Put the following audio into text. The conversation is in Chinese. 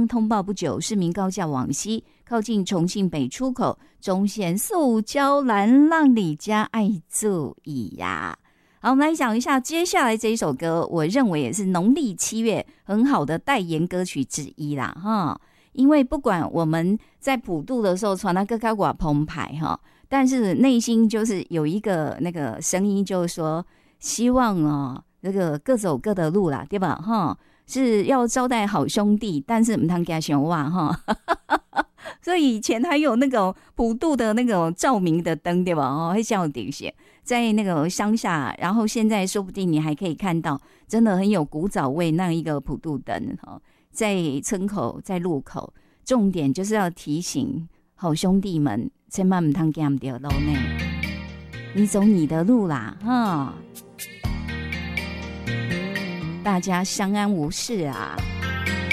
刚通报不久，市民高架往西靠近重庆北出口中线塑胶栏，让你家爱注意呀。好，我们来讲一下接下来这一首歌，我认为也是农历7月很好的代言歌曲之一啦哈。因为不管我们在普渡的时候传那个高挂澎湃哈，但是内心就是有一个那个声音，就是说希望哦，这个各走各的路啦，对吧？哈，是要招待好兄弟，但是唔通给他想哇哈。所以以前还有那种普渡的那种照明的灯，对吧？哦，会叫底下在那个乡下，然后现在说不定你还可以看到，真的很有古早味那一个普渡灯哈。在村口，在路口，重点就是要提醒好兄弟们，千万不通给他们掉路呢。你走你的路啦，哈，大家相安无事啊。